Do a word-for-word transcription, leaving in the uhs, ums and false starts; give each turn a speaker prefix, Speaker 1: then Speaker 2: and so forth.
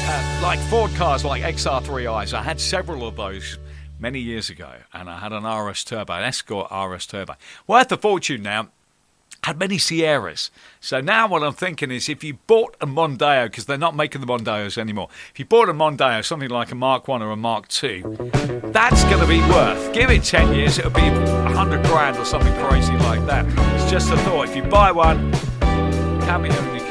Speaker 1: uh, like Ford cars like X R three I's. I had several of those many years ago, and I had an R S Turbo, an Escort R S Turbo. Worth a fortune now. Had many Sierras. So now what I'm thinking is if you bought a Mondeo, because they're not making the Mondeos anymore, if you bought a Mondeo, something like a Mark one or a Mark two, that's going to be worth. Give it ten years, it'll be a hundred grand or something crazy like that. It's just a thought. If you buy one, come here and you